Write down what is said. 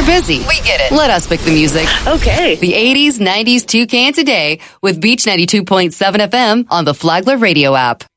You're busy. We get it. Let us pick the music. Okay. The 80s, 90s, toucan today with Beach 92.7 FM on the Flagler Radio app.